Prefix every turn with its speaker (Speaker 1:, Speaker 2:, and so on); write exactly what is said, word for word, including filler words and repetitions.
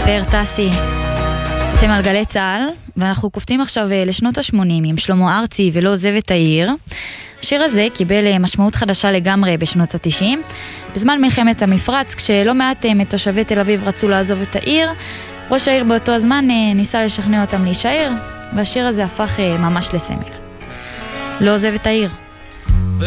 Speaker 1: פאר טסי. אתם על גלי צהל, ואנחנו קופצים עכשיו לשנות ה-שמונים עם שלמה ארצי ולא עוזב את העיר. השיר הזה קיבל משמעות חדשה לגמרי בשנות ה-תשעים, בזמן מלחמת המפרץ, כשלא מעט מתושבי תל אביב רצו לעזוב את העיר. ראש העיר באותו הזמן ניסה לשכנע אותם להישאר, והשיר הזה הפך ממש לסמל. לא עוזב את העיר.